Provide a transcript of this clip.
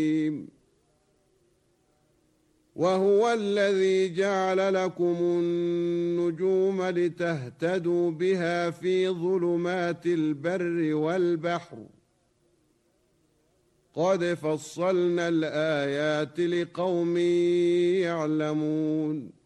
وهو الذي جعل لكم النجوم لتهتدوا بها في ظلمات البر والبحر قد فصلنا الآيات لقوم يعلمون